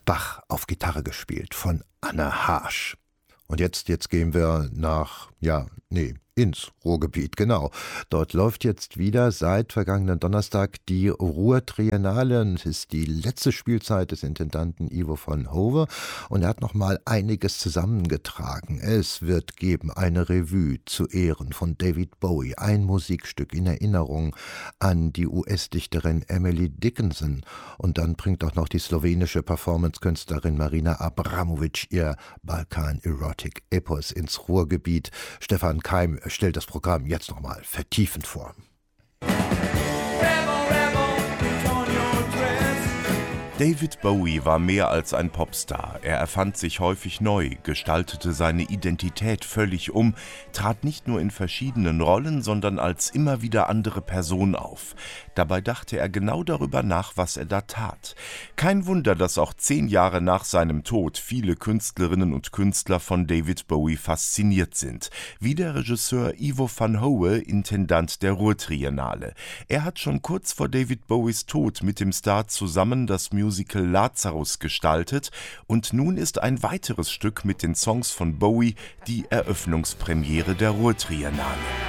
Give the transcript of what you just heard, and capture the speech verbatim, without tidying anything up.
Bach auf Gitarre gespielt von Anne Haasch. Und jetzt, jetzt gehen wir nach, ja, nee, ins Ruhrgebiet, genau. Dort läuft jetzt wieder seit vergangenen Donnerstag die Ruhr-Triennale. Es ist die letzte Spielzeit des Intendanten Ivo van Hove und er hat noch mal einiges zusammengetragen. Es wird geben eine Revue zu Ehren von David Bowie, ein Musikstück in Erinnerung an die U S-Dichterin Emily Dickinson. Und dann bringt auch noch die slowenische Performance-Künstlerin Marina Abramovic ihr Balkan-Erotic-Epos ins Ruhrgebiet. Stefan Keim stellt das Programm jetzt nochmal vertiefend vor. David Bowie war mehr als ein Popstar. Er erfand sich häufig neu, gestaltete seine Identität völlig um, trat nicht nur in verschiedenen Rollen, sondern als immer wieder andere Person auf. Dabei dachte er genau darüber nach, was er da tat. Kein Wunder, dass auch zehn Jahre nach seinem Tod viele Künstlerinnen und Künstler von David Bowie fasziniert sind. Wie der Regisseur Ivo van Hove, Intendant der Ruhr-Triennale. Er hat schon kurz vor David Bowies Tod mit dem Star zusammen das Musical Lazarus gestaltet und nun ist ein weiteres Stück mit den Songs von Bowie die Eröffnungspremiere der Ruhr-Triennale.